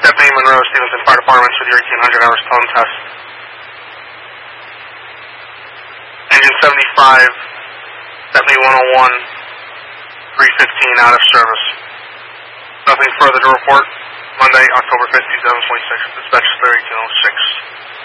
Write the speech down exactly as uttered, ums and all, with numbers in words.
Deputy Monroe, Stevenson Fire Department, with your eighteen hundred hours tone test. Engine seventy-five, Deputy one oh one, three fifteen out of service. Nothing further to report. Monday, October fifth, two thousand twenty-six. Dispatch clear eighteen oh six.